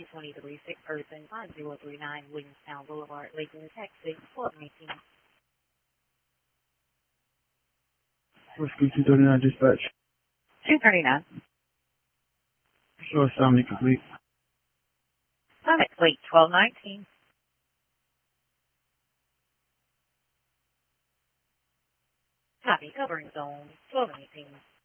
23 sick person, 5039 Williamstown Boulevard, Lakeland, Texas, 1219. Whiskey 239 dispatch. 239. Show assignment complete. Summit Fleet 1219. Copy, covering zone 1218.